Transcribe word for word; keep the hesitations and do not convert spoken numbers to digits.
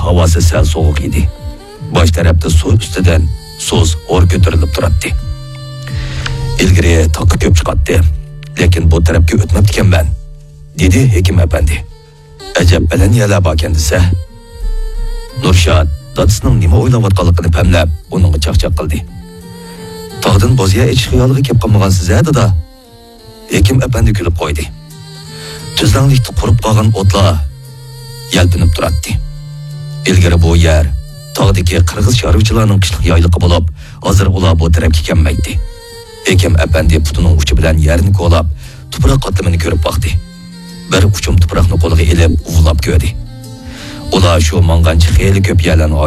havosi sal sovuq edi. Bosh tarafda suv ustidan so'z or ko'tarilib turardi. Ilgari toqqa ko'p chiqatdi, lekin bu tarafga o'tmabdi ekanman, dedi Hekim efendi. Ajab bilan yala bakan desa. Nurshad dadisining nima o'ylayotganligini pamlab, uningga chaqchaq qildi. Tog'dan bo'zga ichish xiyoliga kelib qolmagansiz a dada? Hekim efendi kulib qo'ydi. Tuzlanlikda qurib qolgan o'tlar yalpinib turardi. Ilgari bu yer tog'dagi qirg'iz chorvachilarning qishliq yoyliqi bo'lib, hozir ular bu tarafga kelmaydi. Hekim efendi putining uchi bilan yerni qo'lab, tuproq qatlamini ko'rib boqdi. Bir uchum tuproqni qo'liga ilib, uvlab ko'rdi. Ular shu manganchi xeyli ko'p yerlarni